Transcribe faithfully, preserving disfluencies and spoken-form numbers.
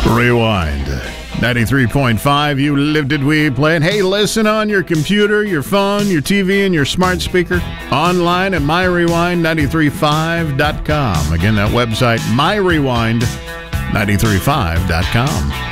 Rewind. ninety-three point five, you lived it, we played. Hey, listen on your computer, your phone, your T V, and your smart speaker. Online at my rewind nine three five dot com. Again, that website, my rewind nine three five dot com.